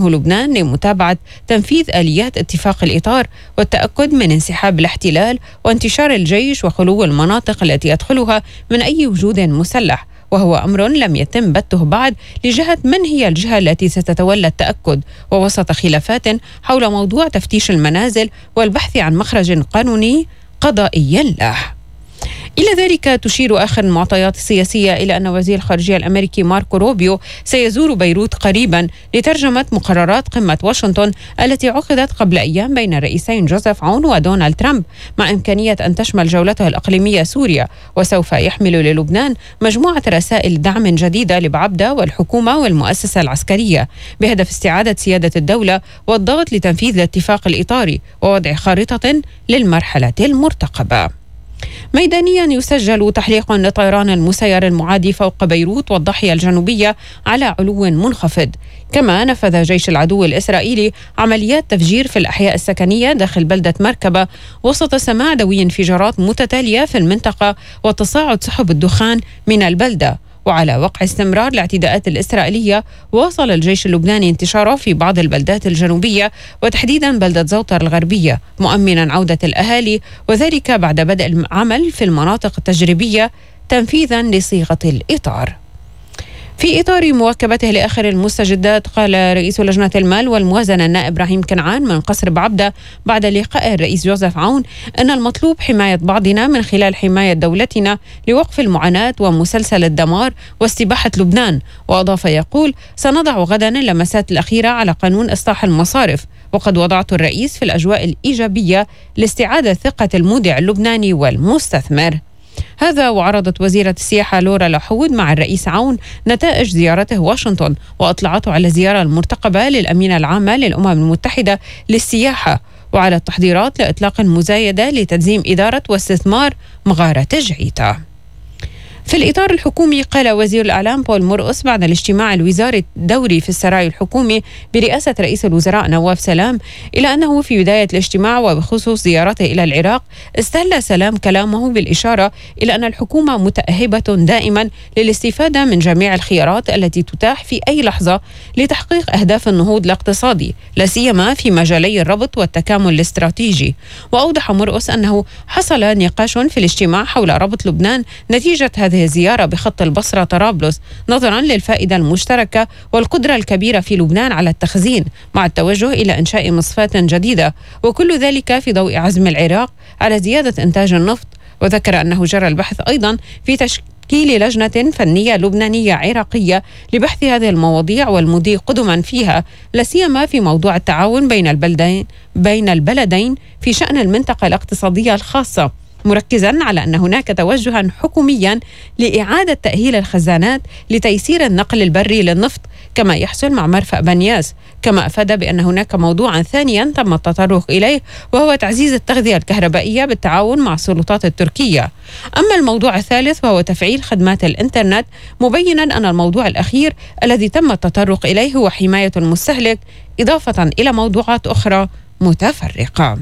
عنه لبنان لمتابعة تنفيذ آليات اتفاق الإطار والتأكد من انسحاب الاحتلال وانتشار الجيش وخلو المناطق التي يدخلها من أي وجود مسلح، وهو أمر لم يتم بته بعد لجهة من هي الجهة التي ستتولى التأكد، ووسط خلافات حول موضوع تفتيش المنازل والبحث عن مخرج قانوني قضائي له. إلى ذلك تشير آخر المعطيات السياسية إلى أن وزير الخارجية الأمريكي ماركو روبيو سيزور بيروت قريبا لترجمة مقررات قمة واشنطن التي عقدت قبل أيام بين الرئيسين جوزيف عون ودونالد ترامب، مع إمكانية أن تشمل جولته الإقليمية سوريا، وسوف يحمل للبنان مجموعة رسائل دعم جديدة لبعبدة والحكومة والمؤسسة العسكرية بهدف استعادة سيادة الدولة والضغط لتنفيذ الاتفاق الإطاري ووضع خارطة للمرحلة المرتقبة. ميدانيا يسجل تحليق لطيران المسير المعادي فوق بيروت والضاحية الجنوبية على علو منخفض. كما نفذ جيش العدو الإسرائيلي عمليات تفجير في الأحياء السكنية داخل بلدة مركبة وسط سماع دوي انفجارات متتالية في المنطقة وتصاعد سحب الدخان من البلدة. وعلى وقع استمرار الاعتداءات الإسرائيلية، واصل الجيش اللبناني انتشاره في بعض البلدات الجنوبية وتحديدا بلدة زوطر الغربية، مؤمنا عودة الأهالي، وذلك بعد بدء العمل في المناطق التجريبية تنفيذا لصيغة الإطار. في إطار مواكبته لآخر المستجدات، قال رئيس لجنة المال والموازنة النائب إبراهيم كنعان من قصر بعبدة بعد لقاء الرئيس جوزيف عون أن المطلوب حماية بعضنا من خلال حماية دولتنا لوقف المعاناة ومسلسل الدمار واستباحة لبنان. وأضاف يقول: سنضع غدا اللمسات الأخيرة على قانون إصلاح المصارف، وقد وضعت الرئيس في الأجواء الإيجابية لاستعادة ثقة المودع اللبناني والمستثمر. هذا وعرضت وزيرة السياحة لورا لحود مع الرئيس عون نتائج زيارته واشنطن، وأطلعته على الزيارة المرتقبة للأمينة العامة للأمم المتحدة للسياحة وعلى التحضيرات لإطلاق مزايدة لتنظيم إدارة واستثمار مغارة جعيتا. في الإطار الحكومي، قال وزير الإعلام بول مرقص بعد الاجتماع الوزاري الدوري في السراي الحكومي برئاسة رئيس الوزراء نواف سلام إلى أنه في بداية الاجتماع وبخصوص زيارته إلى العراق استهل سلام كلامه بالإشارة إلى أن الحكومة متأهبة دائما للاستفادة من جميع الخيارات التي تتاح في أي لحظة لتحقيق أهداف النهوض الاقتصادي، لا سيما في مجالي الربط والتكامل الاستراتيجي. وأوضح مرقص أنه حصل نقاش في الاجتماع حول ربط لبنان نتيجة هذه الزيارة بخط البصرة طرابلس، نظرا للفائدة المشتركة والقدرة الكبيرة في لبنان على التخزين مع التوجه إلى إنشاء مصفاة جديدة، وكل ذلك في ضوء عزم العراق على زيادة إنتاج النفط. وذكر أنه جرى البحث أيضا في تشكيل لجنة فنية لبنانية عراقية لبحث هذه المواضيع والمضي قدما فيها، لا سيما في موضوع التعاون بين البلدين في شأن المنطقة الاقتصادية الخاصة، مركزا على أن هناك توجها حكوميا لإعادة تأهيل الخزانات لتيسير النقل البري للنفط كما يحصل مع مرفأ بنياس. كما أفاد بأن هناك موضوعا ثانيا تم التطرق إليه وهو تعزيز التغذية الكهربائية بالتعاون مع السلطات التركية. أما الموضوع الثالث وهو تفعيل خدمات الإنترنت، مبينا أن الموضوع الأخير الذي تم التطرق إليه هو حماية المستهلك، إضافة إلى موضوعات أخرى متفرقة.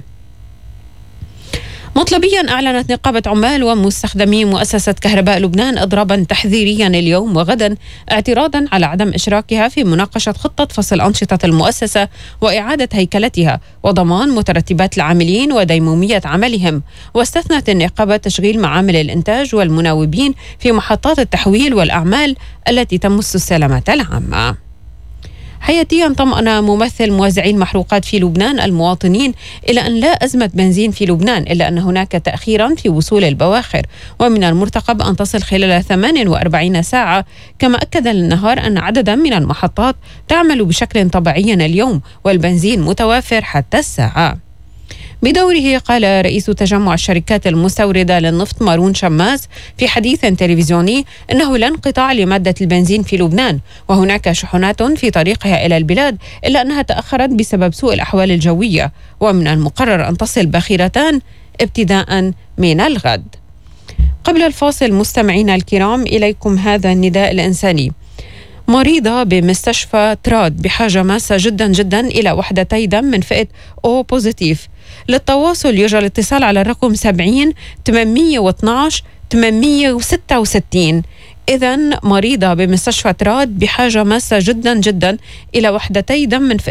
مطلبيا، أعلنت نقابة عمال ومستخدمي مؤسسة كهرباء لبنان إضرابا تحذيريا اليوم وغدا اعتراضا على عدم إشراكها في مناقشة خطة فصل أنشطة المؤسسة وإعادة هيكلتها وضمان مترتبات العاملين وديمومية عملهم. واستثنت النقابة تشغيل معامل الإنتاج والمناوبين في محطات التحويل والأعمال التي تمس السلامة العامة. حياتيا، طمأن ممثل موزعي المحروقات في لبنان المواطنين إلى أن لا أزمة بنزين في لبنان، إلا أن هناك تأخيرا في وصول البواخر ومن المرتقب أن تصل خلال 48 ساعة. كما أكد للنهار أن عددا من المحطات تعمل بشكل طبيعي اليوم والبنزين متوافر حتى الساعة. بدوره، قال رئيس تجمع الشركات المستوردة للنفط مارون شماس في حديث تلفزيوني أنه لا انقطاع لمادة البنزين في لبنان، وهناك شحنات في طريقها إلى البلاد إلا أنها تأخرت بسبب سوء الأحوال الجوية، ومن المقرر أن تصل باخرتان ابتداء من الغد. قبل الفاصل مستمعينا الكرام، إليكم هذا النداء الإنساني. مريضة بمستشفى تراد بحاجة ماسة جدا جدا إلى وحدتي دم من فئة O بوزيتيف. للتواصل يرجى الاتصال على الرقم 70 812 866. إذن مريضة بمستشفى تراد بحاجة ماسة جدا جدا إلى وحدتي دم من فئة